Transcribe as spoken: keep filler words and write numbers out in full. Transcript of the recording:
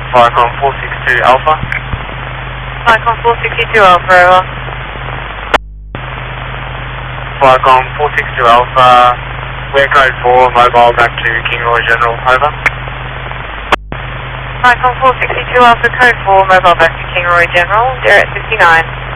Flycom four six two Alpha. Flycom four six two Alpha, over. Flycom four six two Alpha, we're code four, mobile back to King Roy General, over. Flycom four six two Alpha, code four, mobile back to King Roy General, zero eight six nine.